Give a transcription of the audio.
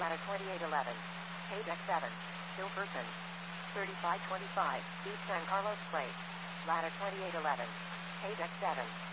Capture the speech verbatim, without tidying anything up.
ladder twenty-eight eleven, page X seven, still person, thirty-five twenty-five, East San Carlos Place, ladder twenty-eight eleven, page X seven.